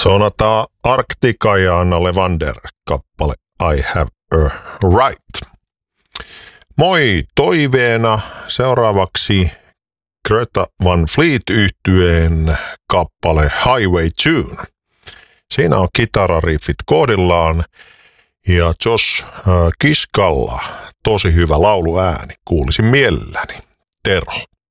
Sonata Arctica ja Anna Levander kappale I Have a Right. Moi toiveena seuraavaksi Greta Van Fleet -yhtyeen kappale Highway Tune. Siinä on kitarariffit kohdillaan ja Josh Kiskalla tosi hyvä lauluääni. Kuulisin mielelläni. Tero.